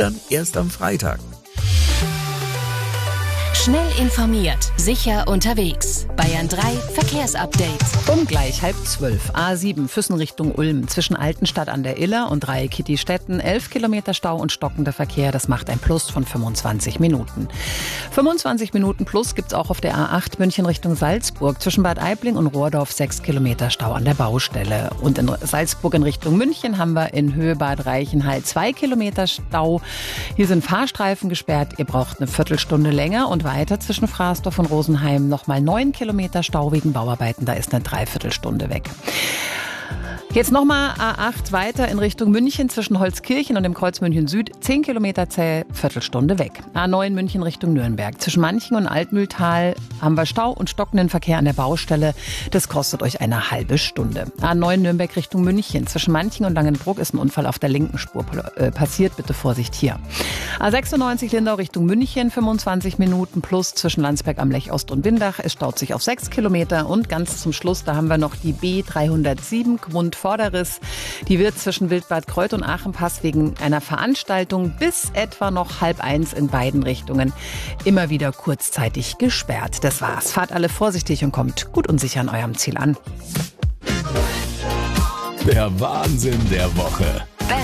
dann erst am Freitag. Schnell informiert, sicher unterwegs. Bayern 3 Verkehrsupdate. Um gleich 11:30. A7 Füssen Richtung Ulm. Zwischen Altenstadt an der Iller und Dreieck-Kittistetten 11 Kilometer Stau und stockender Verkehr. Das macht ein Plus von 25 Minuten. 25 Minuten plus gibt's auch auf der A8 München Richtung Salzburg. Zwischen Bad Aibling und Rohrdorf 6 Kilometer Stau an der Baustelle. Und in Salzburg in Richtung München haben wir in Höhe Bad Reichenhall 2 Kilometer Stau. Hier sind Fahrstreifen gesperrt. Ihr braucht eine Viertelstunde länger und weiter zwischen Fraßdorf und Rosenheim nochmal 9 Kilometer Stau wegen Bauarbeiten. Da ist eine Dreiviertelstunde weg. Jetzt nochmal A8 weiter in Richtung München zwischen Holzkirchen und dem Kreuz München Süd. 10 Kilometer zäh, Viertelstunde weg. A9 München Richtung Nürnberg. Zwischen Manching und Altmühltal haben wir Stau und stockenden Verkehr an der Baustelle. Das kostet euch eine halbe Stunde. A9 Nürnberg Richtung München. Zwischen Manching und Langenbruck ist ein Unfall auf der linken Spur passiert. Bitte Vorsicht hier. A96 Lindau Richtung München. 25 Minuten plus zwischen Landsberg am Lech Ost und Windach. Es staut sich auf 6 Kilometer. Und ganz zum Schluss, da haben wir noch die B307 Gmund Vorderriss. Die wird zwischen Wildbad Kreuth und Aachenpass wegen einer Veranstaltung bis etwa noch 12:30 in beiden Richtungen immer wieder kurzzeitig gesperrt. Das war's. Fahrt alle vorsichtig und kommt gut und sicher an eurem Ziel an. Der Wahnsinn der Woche.